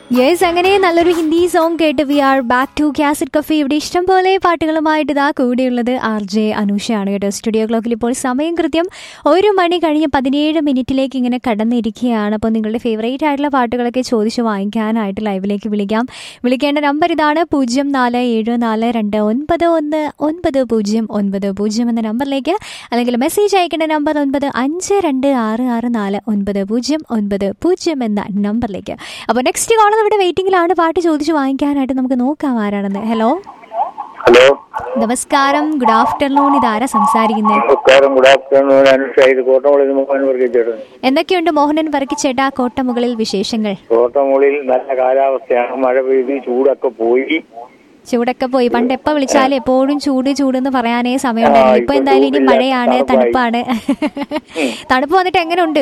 Yes, അങ്ങനെ നല്ലൊരു Hindi song കേട്ട് V are back to cassette cafe. ഇവിടെ ഇഷ്ടം പോലെ പാട്ടുകളുമായിട്ട് ഇതാ കൂടെയുള്ളത് RJ അനുഷയാണ് കേട്ടോ. സ്റ്റുഡിയോ ക്ലോക്കിൽ ഇപ്പോൾ സമയം കൃത്യം 1 മണി കഴിഞ്ഞ് 17 മിനിറ്റിലേക്ക് ഇങ്ങനെ കടന്നിരിക്കുകയാണ്. അപ്പോൾ നിങ്ങളുടെ ഫേവറേറ്റ് ആയിട്ടുള്ള പാട്ടുകളൊക്കെ ചോദിച്ച് വാങ്ങിക്കാനായിട്ട് ലൈവിലേക്ക് വിളിക്കേണ്ട നമ്പർ ഇതാണ് 0474291990 എന്ന നമ്പറിലേക്ക്, അല്ലെങ്കിൽ മെസ്സേജ് അയക്കേണ്ട നമ്പർ 9526644990 എന്ന നമ്പറിലേക്ക്. അപ്പോൾ നെക്സ്റ്റ് കോൾ ഇവിടെ വെയിറ്റിംഗിലാണ്. പാട്ട് ചോദിച്ചു വാങ്ങിക്കാനായിട്ട് നമുക്ക് നോക്കാം ആരാണെന്ന്. ഹലോ ഹലോ, നമസ്കാരം, ഗുഡ് ആഫ്റ്റർനൂൺ. ഇതാരാ സംസാരിക്കുന്നത്? നമസ്കാരം, ഗുഡ് ആഫ്റ്റർനൂൺ. ഇത് കോട്ടമുകളിൽ മോഹൻ വർക്കിച്ചേട്ടൻ. എന്തൊക്കെയുണ്ട് മോഹനൻ വർക്കിച്ചേട്ടാ കോട്ടമുകളിൽ വിശേഷങ്ങൾ? കോട്ടമുകളിൽ നല്ല കാലാവസ്ഥയാണ്, മഴ പെയ്ത് ചൂടൊക്കെ പോയി. പണ്ട് എപ്പോ വിളിച്ചാലും എപ്പോഴും ചൂട് എന്ന് പറയാനേ സമയമുണ്ടായിരുന്നു. ഇപ്പൊ എന്തായാലും ഇനി മഴയാണ്, തണുപ്പാണ്. തണുപ്പ് വന്നിട്ട് എങ്ങനെയുണ്ട്?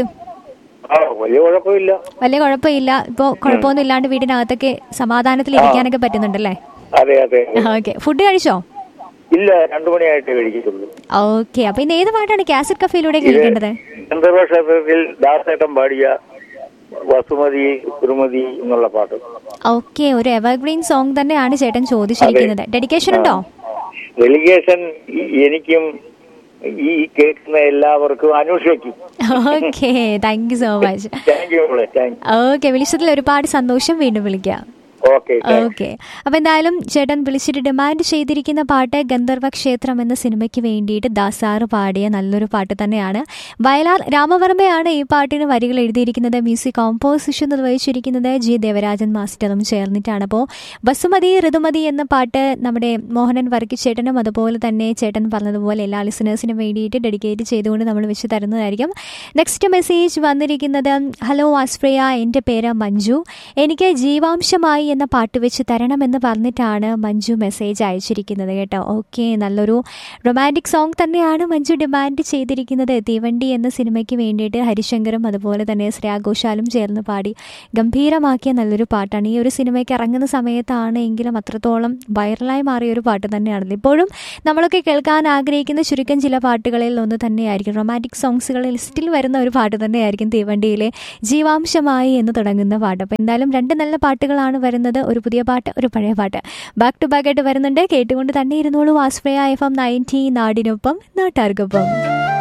വലിയ കുഴപ്പമില്ല. ഇപ്പൊ കുഴപ്പമൊന്നും ഇല്ലാണ്ട് വീടിനകത്തൊക്കെ സമാധാനത്തിൽ ഇരിക്കാനൊക്കെ പറ്റുന്നുണ്ടല്ലേ? അതെ അതെ. ഓക്കെ, ഫുഡ് കഴിച്ചോ? ഇല്ല, 2 മണിയായിട്ട് കഴിക്കത്തുള്ളൂ. ഓക്കെ, അപ്പൊ ഇന്ന് ഏത് പാട്ടാണ് കാസറ്റ് കഫേയിലൂടെ കേൾക്കേണ്ടത്? ക്ഷേത്രത്തിൽ ദാസേട്ടൻ പാടിയ വസുമതി കുരുമതി എന്നുള്ള പാട്ട്. ഓക്കെ, ഒരു എവർഗ്രീൻ സോങ് തന്നെയാണ് ചേട്ടൻ ചോദിച്ചിരിക്കുന്നത്. ഡെഡിക്കേഷൻ ഉണ്ടോ? ഡെഡിക്കേഷൻ എനിക്കും ഈ കേൾക്കുന്ന എല്ലാവർക്കും അനുഷയ്ക്കും. Okay, thank you so much. Okay, വിളിച്ചതിൽ ഒരുപാട് സന്തോഷം. വീണ്ടും വിളിക്കാം. ഓക്കെ. അപ്പൊ എന്തായാലും ചേട്ടൻ വിളിച്ചിട്ട് ഡിമാൻഡ് ചെയ്തിരിക്കുന്ന പാട്ട് ഗന്ധർവ ക്ഷേത്രം എന്ന സിനിമയ്ക്ക് വേണ്ടിയിട്ട് ദാസാറ് പാടിയ നല്ലൊരു പാട്ട് തന്നെയാണ്. വയലാർ രാമവർമ്മയാണ് ഈ പാട്ടിന് വരികൾ എഴുതിയിരിക്കുന്നത്. മ്യൂസിക് കോമ്പോസിഷൻ നിർവഹിച്ചിരിക്കുന്നത് G ദേവരാജൻ മാസ്റ്ററും ചേർന്നിട്ടാണ്. അപ്പോൾ വസുമതി ഋതുമതി എന്ന പാട്ട് നമ്മുടെ മോഹനൻ വർക്കിച്ചേട്ടനും അതുപോലെ തന്നെ ചേട്ടൻ പറഞ്ഞതുപോലെ എല്ലാ ലിസണേഴ്സിനും വേണ്ടിയിട്ട് ഡെഡിക്കേറ്റ് ചെയ്തുകൊണ്ട് നമ്മൾ വെച്ച് തരുന്നതായിരിക്കും. നെക്സ്റ്റ് മെസ്സേജ് വന്നിരിക്കുന്നത്, ഹലോ ആസ്പ്രിയ, എൻ്റെ പേര് മഞ്ജു, എനിക്ക് ജീവാംശമായി എന്ന പാട്ട് വെച്ച് തരണമെന്ന് പറഞ്ഞിട്ടാണ് മഞ്ജു മെസ്സേജ് അയച്ചിരിക്കുന്നത് കേട്ടോ. ഓക്കെ, നല്ലൊരു റൊമാൻറ്റിക് സോങ് തന്നെയാണ് മഞ്ജു ഡിമാൻഡ് ചെയ്തിരിക്കുന്നത്. തീവണ്ടി എന്ന സിനിമയ്ക്ക് വേണ്ടിയിട്ട് ഹരിശങ്കറും അതുപോലെ തന്നെ ശ്രേയ ഘോഷാലും ചേർന്ന് പാടി ഗംഭീരമാക്കിയ നല്ലൊരു പാട്ടാണ്. ഈ ഒരു സിനിമയ്ക്ക് ഇറങ്ങുന്ന സമയത്താണ് എങ്കിലും അത്രത്തോളം വൈറലായി മാറിയ ഒരു പാട്ട് തന്നെയാണല്ലോ. ഇപ്പോഴും നമ്മളൊക്കെ കേൾക്കാൻ ആഗ്രഹിക്കുന്ന ചുരുക്കം ചില പാട്ടുകളിൽ ഒന്ന് തന്നെയായിരിക്കും, റൊമാൻറ്റിക് സോങ്സുകളിൽ ലിസ്റ്റിൽ വരുന്ന ഒരു പാട്ട് തന്നെയായിരിക്കും തീവണ്ടിയിലെ ജീവാംശമായി എന്ന് തുടങ്ങുന്ന പാട്ട്. അപ്പോൾ എന്തായാലും 2 നല്ല പാട്ടുകളാണ് വരുന്നത്. ഒരു പുതിയ പാട്ട്, ഒരു പഴയ പാട്ട് ബാക്ക് ടു ബാക്ക് ആയിട്ട് വരുന്നുണ്ട്. കേട്ടുകൊണ്ട് തന്നെ ഇരുന്നോളൂ. ആസ്പ്രിയ FM 90 നാടിനൊപ്പം നാട്ടാർക്കൊപ്പം.